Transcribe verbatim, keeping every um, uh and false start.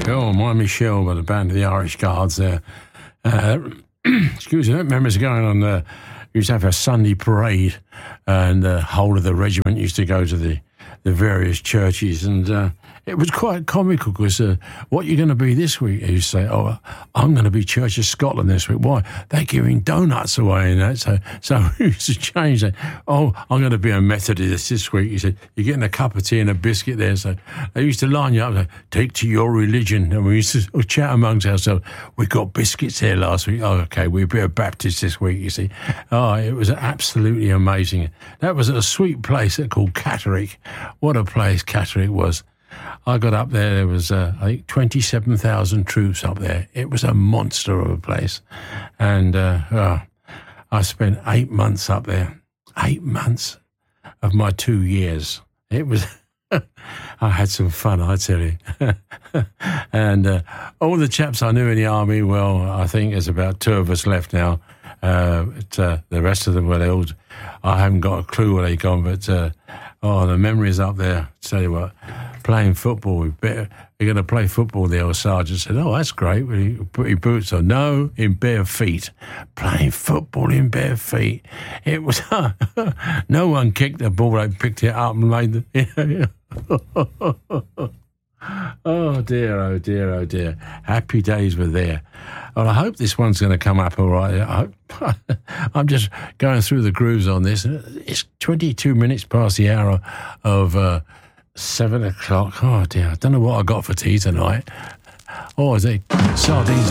Oh, my Michelle by the band of the Irish Guards there. Uh, excuse me, I remember us going on the, we used to have a Sunday parade, and the whole of the regiment used to go to the, the various churches, and uh, it was quite comical because uh, what you're going to be this week? You say, oh, I'm going to be Church of Scotland this week. Why? They're giving donuts away and that. So, so we used to change that. Oh, I'm going to be a Methodist this week. You said, you're getting a cup of tea and a biscuit there. So they used to line you up and say, take to your religion. And we used to chat amongst ourselves. We got biscuits here last week. Oh, okay, we're a bit of Baptist this week, you see. Oh, it was absolutely amazing. That was a sweet place called Catterick. What a place Catterick was. I got up there, there was, uh, I think, twenty-seven thousand troops up there. It was a monster of a place. And uh, oh, I spent eight months up there. Eight months of my two years. It was, I had some fun, I tell you. And uh, all the chaps I knew in the army, well, I think there's about two of us left now. Uh, but, uh, the rest of them were old. I haven't got a clue where they've gone, but uh, oh, the memories up there. Tell you what, playing football, we better, we're going to play football. The old sergeant said, oh, that's great. Will you put your boots on? No, in bare feet. Playing football in bare feet. It was, no one kicked the ball. They picked it up and made the, oh dear, oh dear, oh dear. Happy days were there. Well, I hope this one's going to come up all right. I hope, I'm just going through the grooves on this. It's twenty-two minutes past the hour of uh, seven o'clock. Oh dear, I don't know what I got for tea tonight. Oh, is it sardines?